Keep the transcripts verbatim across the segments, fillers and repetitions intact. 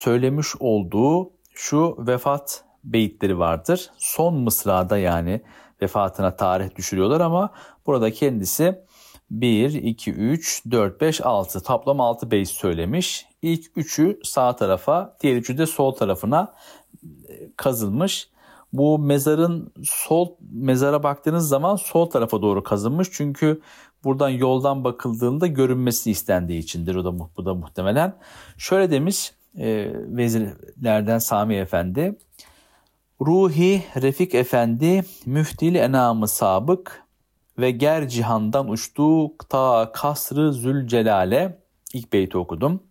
söylemiş olduğu şu vefat beyitleri vardır. Son mısrada yani vefatına tarih düşürüyorlar ama burada kendisi bir, iki, üç, dört, beş, altı toplam altı beyit söylemiş. İlk üçü sağ tarafa, diğer üçü de sol tarafına kazılmış. Bu mezarın sol mezara baktığınız zaman sol tarafa doğru kazılmış. Çünkü buradan yoldan bakıldığında görünmesi istendiği içindir. O da, bu da muhtemelen. Şöyle demiş e, vezirlerden Sami Efendi. Ruhi Refik Efendi müftil enamı sabık ve ger cihandan uçtuk ta kasrı Zülcelal'e. İlk beyti okudum.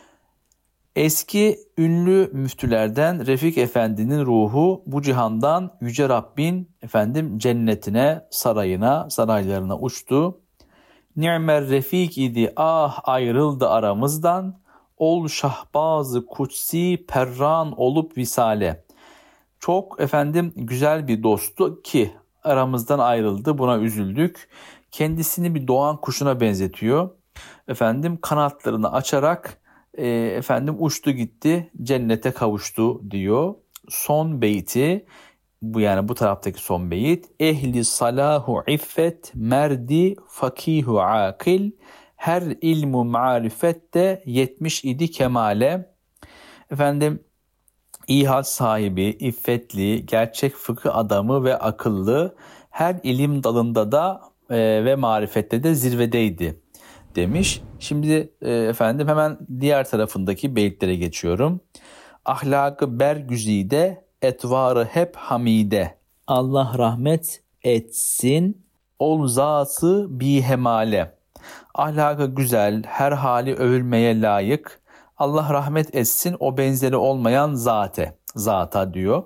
Eski ünlü müftülerden Refik Efendi'nin ruhu bu cihandan Yüce Rabbin efendim cennetine, sarayına, saraylarına uçtu. Ni'mer Refik idi ah ayrıldı aramızdan. Ol şahbazı kutsi perran olup visale. Çok efendim güzel bir dosttu ki aramızdan ayrıldı, buna üzüldük. Kendisini bir doğan kuşuna benzetiyor. Efendim kanatlarını açarak e, efendim uçtu gitti, cennete kavuştu diyor. Son beyti bu, yani bu taraftaki son beyit. Ehli salahu iffet merdi fakihu akil her ilmu marifette yetmiş idi kemale. Efendim İhal sahibi, iffetli, gerçek fıkıh adamı ve akıllı, her ilim dalında da e, ve marifette de zirvedeydi demiş. Şimdi e, efendim hemen diğer tarafındaki beytlere geçiyorum. Ahlakı bergüzide, etvarı hep hamide. Allah rahmet etsin, ol zatı bihemale. Ahlakı güzel, her hali övülmeye layık. Allah rahmet etsin o benzeri olmayan zate, zata diyor.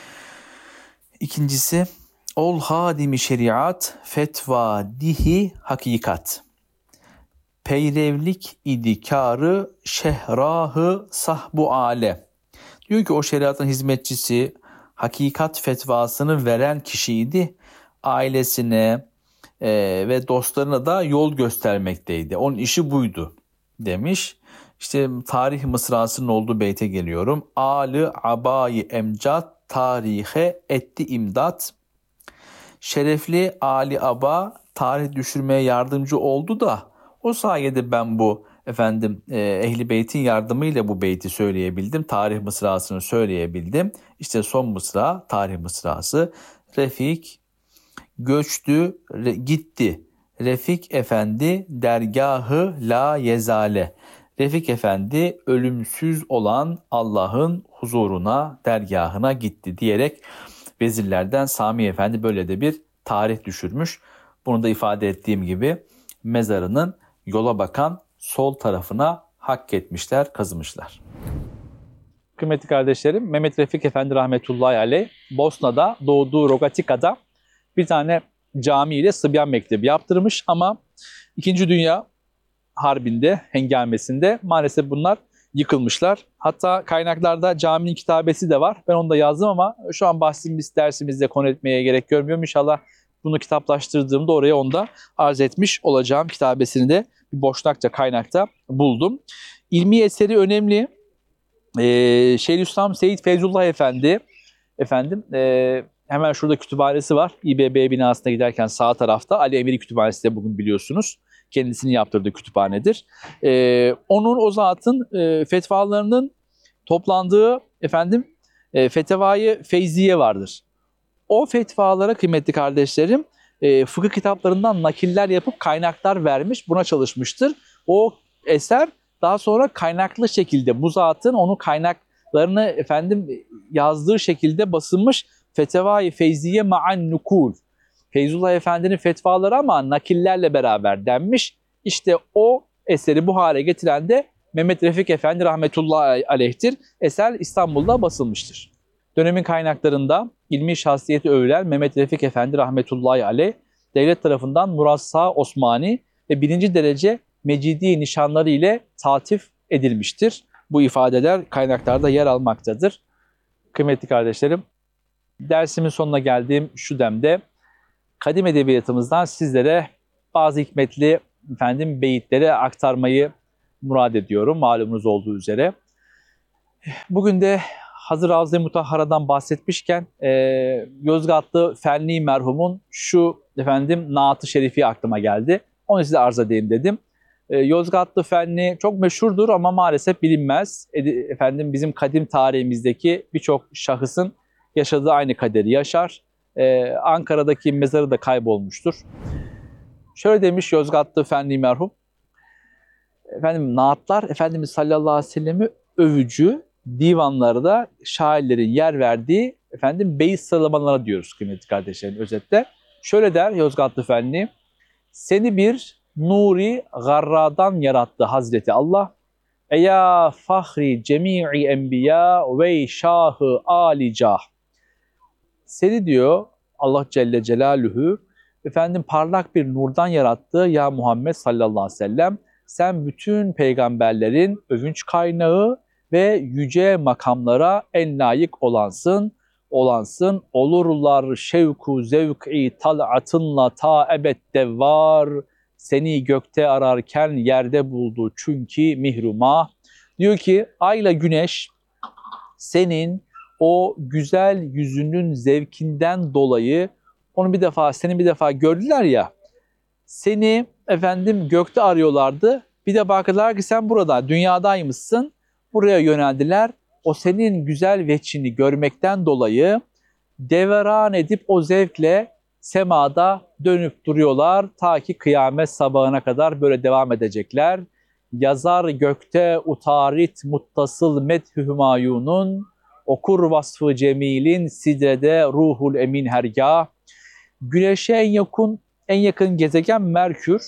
İkincisi, ol hadimi şeriat, fetva dihi hakikat. Peyrevlik idi kârı, şehrahı sahbu ale. Diyor ki o şeriatın hizmetçisi, hakikat fetvasını veren kişiydi. Ailesine e, ve dostlarına da yol göstermekteydi. Onun işi buydu demiş. İşte tarih mısrasının olduğu beyte geliyorum. Ali abayi emcat tarihe etti imdat. Şerefli Ali Aba tarih düşürmeye yardımcı oldu da o sayede ben bu efendim e, Ehli Beyt'in yardımıyla bu beyti söyleyebildim. Tarih mısrasını söyleyebildim. İşte son mısra tarih mısrası. Refik göçtü re, gitti. Refik Efendi dergahı la yezale. Refik Efendi ölümsüz olan Allah'ın huzuruna, dergahına gitti diyerek vezirlerden Sami Efendi böyle de bir tarih düşürmüş. Bunu da ifade ettiğim gibi mezarının yola bakan sol tarafına hak etmişler, kazımışlar. Kıymetli kardeşlerim, Mehmet Refik Efendi rahmetullahi aleyh Bosna'da doğduğu Rogatika'da bir tane cami ile Sıbyan Mektebi yaptırmış ama İkinci Dünya Harbi'nde, hengamesinde maalesef bunlar yıkılmışlar. Hatta kaynaklarda caminin kitabesi de var. Ben onu da yazdım ama şu an bahsimiz dersimizde konu etmeye gerek görmüyorum. İnşallah bunu kitaplaştırdığımda oraya onu da arz etmiş olacağım. Kitabesini de bir Boşnakça kaynakta buldum. İlmi eseri önemli. Ee, Şeyhülislam Seyyid Feyzullah Efendi, efendim e, hemen şurada kütüphanesi var. İBB binasına giderken sağ tarafta Ali Emiri Kütüphanesi de bugün biliyorsunuz. Kendisinin yaptırdığı kütüphanedir. Ee, onun o zatın e, fetvalarının toplandığı efendim e, Fetevai Feyziye vardır. O fetvalara kıymetli kardeşlerim e, fıkıh kitaplarından nakiller yapıp kaynaklar vermiş, buna çalışmıştır. O eser daha sonra kaynaklı şekilde bu zatın onun kaynaklarını efendim yazdığı şekilde basılmış Fetevai Feyziye ma'an nukul. Feyzullah Efendi'nin fetvaları ama nakillerle beraber denmiş. İşte o eseri bu hale getiren de Mehmet Refik Efendi rahmetullahi aleyh'tir. Eser İstanbul'da basılmıştır. Dönemin kaynaklarında ilmi şahsiyeti övülen Mehmet Refik Efendi rahmetullahi aleyh, devlet tarafından Murassa Osmani ve birinci derece Mecidi nişanları ile tatif edilmiştir. Bu ifadeler kaynaklarda yer almaktadır. Kıymetli kardeşlerim, dersimin sonuna geldiğim şu demde kadim edebiyatımızdan sizlere bazı hikmetli efendim beyitleri aktarmayı murad ediyorum malumunuz olduğu üzere. Bugün de hazır Ravza-i Mutahhara'dan bahsetmişken e, Yozgatlı Fenli merhumun şu efendim Naat-ı Şerifi aklıma geldi. Onu size arz edeyim dedim. E, Yozgatlı Fenli çok meşhurdur ama maalesef bilinmez. E, efendim bizim kadim tarihimizdeki birçok şahısın yaşadığı aynı kaderi yaşar. E, Ankara'daki mezarı da kaybolmuştur. Şöyle demiş Yozgatlı Fenli merhum. Efendim naatlar Efendimiz sallallahu aleyhi ve sellem'i övücü, divanlarda şairlerin yer verdiği efendim beyit sıralamalarına diyoruz kıymetli kardeşlerim özetle. Şöyle der Yozgatlı Fenli, seni bir nuri garradan yarattı Hazreti Allah. Eya fahri cemi'i enbiya ve şahı alicah. Seni diyor Allah Celle Celaluhu efendim parlak bir nurdan yarattı ya Muhammed sallallahu aleyhi ve sellem. Sen bütün peygamberlerin övünç kaynağı ve yüce makamlara en layık olansın, olansın. Olurlar şevku zevk'i tal'atınla ta ebedde var. Seni gökte ararken yerde buldu çünkü mihruma. Diyor ki ayla güneş senin o güzel yüzünün zevkinden dolayı onu bir defa seni bir defa gördüler ya. Seni efendim gökte arıyorlardı. Bir de baktılar ki sen burada dünyadaymışsın. Buraya yöneldiler. O senin güzel veçhini görmekten dolayı deveran edip o zevkle semada dönüp duruyorlar. Ta ki kıyamet sabahına kadar böyle devam edecekler. Yazar gökte utarit muttasıl methü hümayunun, okur vasfı cemilin sidrede ruhul emin hergah. Güneşe en yakın En yakın gezegen Merkür.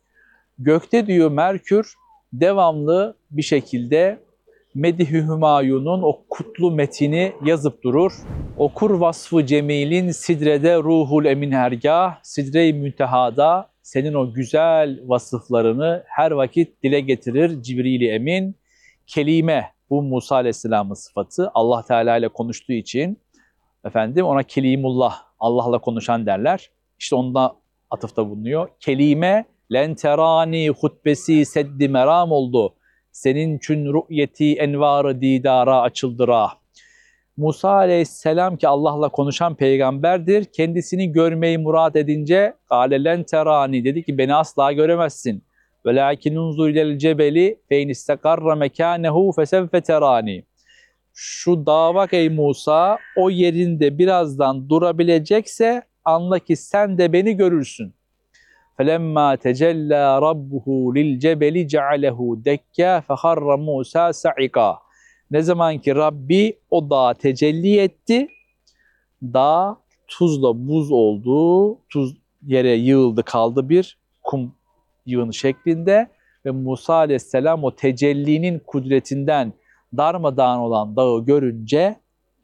Gökte diyor Merkür devamlı bir şekilde Medih-i Hümayun'un o kutlu metini yazıp durur. Okur vasfı cemilin sidrede ruhul emin hergah. Sidre-i müntehada senin o güzel vasıflarını her vakit dile getirir Cibril-i Emin. Kelime bu Musa Aleyhisselam'ın sıfatı. Allah Teala ile konuştuğu için efendim ona Kelimullah, Allah'la konuşan derler. İşte onda atıfta bulunuyor. Kelime lenterani hutbesi seddi meram oldu. Senin çün ru'yeti envarı didara açıldıra. Musa aleyhisselam ki Allah'la konuşan peygamberdir. Kendisini görmeyi murat edince kâle lenterani dedi ki beni asla göremezsin. Velakin unzur ilel cebeli fe in istakarra mekânehu fesevfe terani. Şu dağa bak ey Musa, o yerinde birazdan durabilecekse anla ki sen de beni görürsün. فَلَمَّا تَجَلَّى رَبُّهُ لِلْجَبَلِ جَعَلَهُ دَكَّا فَخَرَّ مُوسَى سَعِقًا. Ne zaman ki Rabbi o dağa tecelli etti, dağ tuzla buz oldu, tuz yere yığıldı kaldı bir kum yığını şeklinde ve Musa aleyhisselam o tecellinin kudretinden darmadağın olan dağı görünce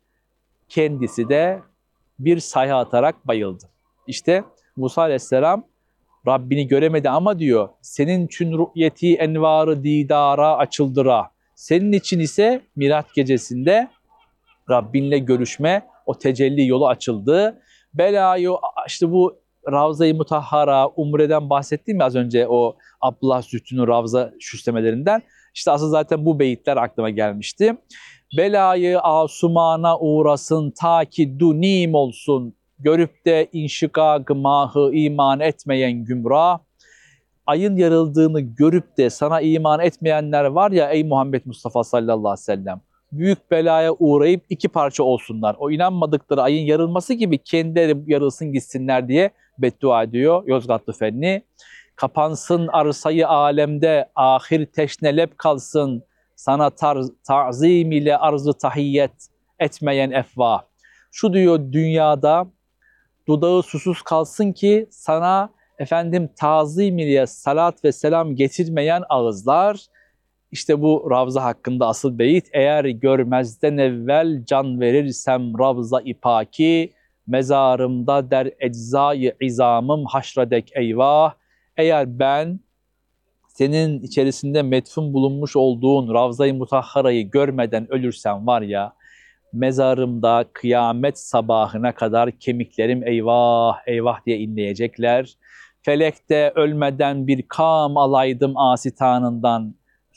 kendisi de bir sayha atarak bayıldı. İşte Musa aleyhisselam Rabbini göremedi ama diyor senin için ru'yeti envarı didara açıldıra. Senin için ise Miraç gecesinde Rabbinle görüşme o tecelli yolu açıldı. Belayı işte bu Ravza-i Mutahhara, Umre'den bahsettiğim az önce o Abdullah Zühtü'nün Ravza süslemelerinden. İşte asıl zaten bu beyitler aklıma gelmişti. Belayı asumana uğrasın ta ki dunim olsun. Görüp de inşikak mahı iman etmeyen gümrah. Ayın yarıldığını görüp de sana iman etmeyenler var ya ey Muhammed Mustafa sallallahu aleyhi ve sellem. Büyük belaya uğrayıp iki parça olsunlar. O inanmadıkları ayın yarılması gibi kendileri yarılsın gitsinler diye beddua ediyor Yozgatlı Fenni. Kapansın arsayı alemde ahir teşnelep kalsın. Sana tarz, ta'zim ile arzı tahiyyet etmeyen efvah. Şu diyor dünyada dudağı susuz kalsın ki sana efendim tazim ile salat ve selam getirmeyen ağızlar. İşte bu Ravza hakkında asıl beyit. Eğer görmezden evvel can verirsem Ravza ipaki, mezarımda der eczayı izamım haşredek eyvah. Eğer ben senin içerisinde metfun bulunmuş olduğun Ravza-i Mutahhara'yı görmeden ölürsem var ya, mezarımda kıyamet sabahına kadar kemiklerim eyvah eyvah diye inleyecekler. Felekte ölmeden bir kam alaydım asitanından.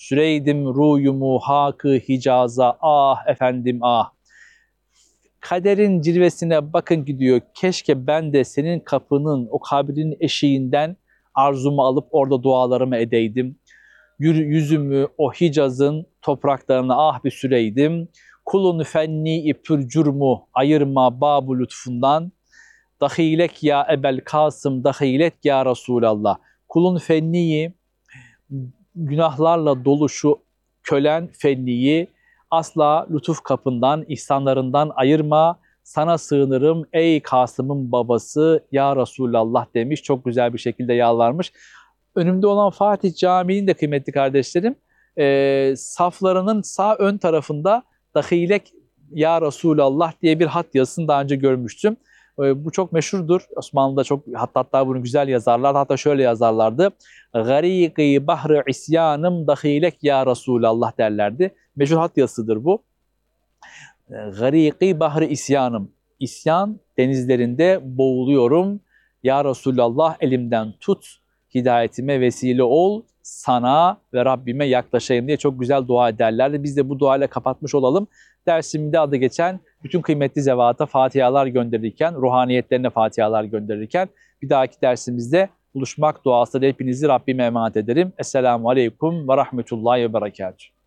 Süreydim ruyumu hakı Hicaz'a, ah efendim ah. Kaderin cilvesine bakın gidiyor. Keşke ben de senin kapının, o kabrin eşiğinden arzumu alıp orada dualarımı edeydim. Yüzümü o Hicaz'ın topraklarına ah bir süreydim. Kulun fenni pürcürmu ayırma babu lütfundan. Dahilek ya Ebel Kasım, dahilek ya Resulallah. Kulun fenniyi, günahlarla dolu şu kölen fenniyi asla lütuf kapından, ihsanlarından ayırma. Sana sığınırım ey Kasım'ın babası ya Resulallah demiş. Çok güzel bir şekilde yalvarmış. Önümde olan Fatih Camii'nin de kıymetli kardeşlerim, e, saflarının sağ ön tarafında dahilek ya Resulallah diye bir hat yazısını daha önce görmüştüm. E, bu çok meşhurdur. Osmanlı'da çok, hatta, hatta bunu güzel yazarlar. Hatta şöyle yazarlardı. Gariki bahri isyanım dahilek ya Resulallah derlerdi. Meşhur hat yazısıdır bu. Gariki bahri isyanım. İsyan denizlerinde boğuluyorum. Ya Resulallah elimden tut. Hidayetime vesile ol, sana ve Rabbime yaklaşayım diye çok güzel dua ederlerdi. Biz de bu duayla kapatmış olalım. Dersimde adı geçen bütün kıymetli zevata fatihalar gönderirken, ruhaniyetlerine fatihalar gönderirken bir dahaki dersimizde buluşmak duasıyla hepinizi Rabbime emanet ederim. Esselamu Aleyküm ve Rahmetullahi ve Berekatuhu.